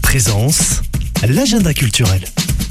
Présence, l'agenda culturel.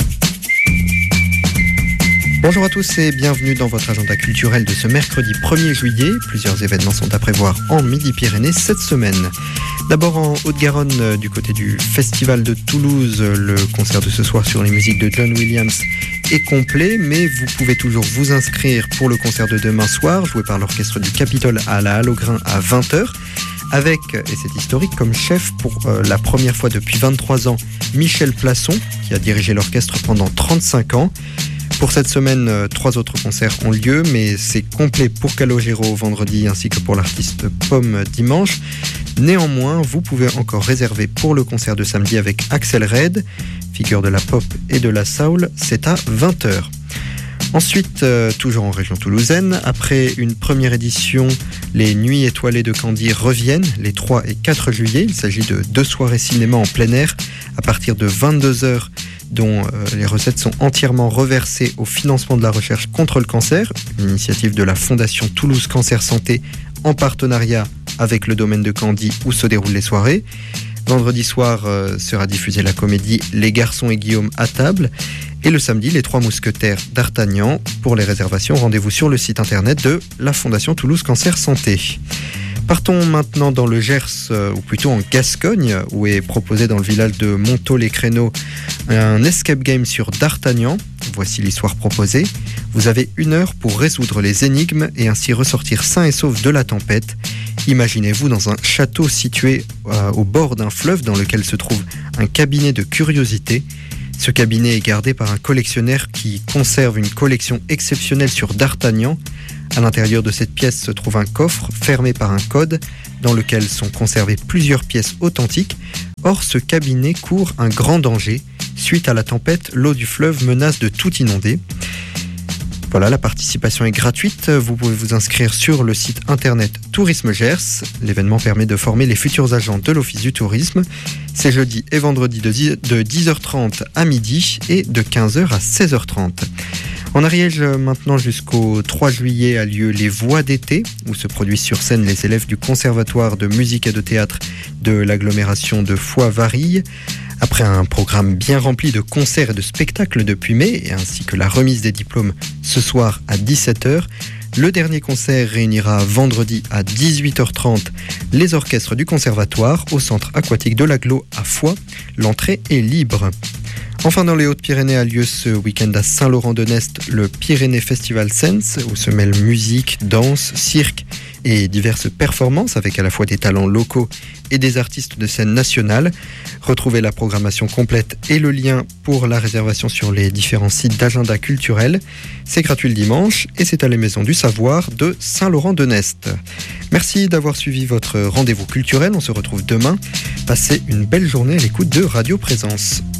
Bonjour à tous et bienvenue dans votre agenda culturel de ce mercredi 1er juillet. Plusieurs événements sont à prévoir en Midi-Pyrénées cette semaine. D'abord en Haute-Garonne, du côté du Festival de Toulouse, le concert de ce soir sur les musiques de John Williams est complet, mais vous pouvez toujours vous inscrire pour le concert de demain soir, joué par l'orchestre du Capitole à la Halle au Grain à 20h. Avec, et c'est historique, comme chef pour la première fois depuis 23 ans, Michel Plasson, qui a dirigé l'orchestre pendant 35 ans. Pour cette semaine, 3 autres concerts ont lieu, mais c'est complet pour Calogero vendredi ainsi que pour l'artiste Pomme dimanche. Néanmoins, vous pouvez encore réserver pour le concert de samedi avec Axel Red, figure de la pop et de la soul, c'est à 20h. Ensuite, toujours en région toulousaine, après une première édition, les Nuits étoilées de Candy reviennent les 3 et 4 juillet. Il s'agit de 2 soirées cinéma en plein air à partir de 22h, dont les recettes sont entièrement reversées au financement de la recherche contre le cancer, une initiative de la Fondation Toulouse Cancer Santé en partenariat avec le domaine de Candy où se déroulent les soirées. Vendredi soir sera diffusée la comédie Les Garçons et Guillaume à table. Et le samedi, les 3 mousquetaires d'Artagnan. Pour les réservations, rendez-vous sur le site internet de la Fondation Toulouse Cancer Santé. Partons maintenant dans le Gers, ou plutôt en Gascogne, où est proposé dans le village de Montaut-les-Créneaux un escape game sur D'Artagnan. Voici l'histoire proposée. Vous avez 1 heure pour résoudre les énigmes et ainsi ressortir sain et sauf de la tempête. Imaginez-vous dans un château situé au bord d'un fleuve dans lequel se trouve un cabinet de curiosités. Ce cabinet est gardé par un collectionneur qui conserve une collection exceptionnelle sur D'Artagnan. À l'intérieur de cette pièce se trouve un coffre fermé par un code dans lequel sont conservées plusieurs pièces authentiques. Or, ce cabinet court un grand danger. Suite à la tempête, l'eau du fleuve menace de tout inonder. Voilà, la participation est gratuite. Vous pouvez vous inscrire sur le site internet Tourisme Gers. L'événement permet de former les futurs agents de l'Office du tourisme. C'est jeudi et vendredi de 10h30 à midi et de 15h à 16h30. En Ariège, maintenant jusqu'au 3 juillet, a lieu les Voix d'été, où se produisent sur scène les élèves du Conservatoire de musique et de théâtre de l'agglomération de Foix-Varilhes. Après un programme bien rempli de concerts et de spectacles depuis mai, ainsi que la remise des diplômes ce soir à 17h, le dernier concert réunira vendredi à 18h30 les orchestres du Conservatoire au centre aquatique de l'Agglo à Foix. L'entrée est libre. Enfin, dans les Hautes-Pyrénées a lieu ce week-end à Saint-Laurent-de-Nest le Pyrénées Festival Sense, où se mêlent musique, danse, cirque et diverses performances avec à la fois des talents locaux et des artistes de scène nationale. Retrouvez la programmation complète et le lien pour la réservation sur les différents sites d'agenda culturel. C'est gratuit le dimanche et c'est à la Maison du Savoir de Saint-Laurent-de-Nest. Merci d'avoir suivi votre rendez-vous culturel. On se retrouve demain. Passez une belle journée à l'écoute de Radio Présence.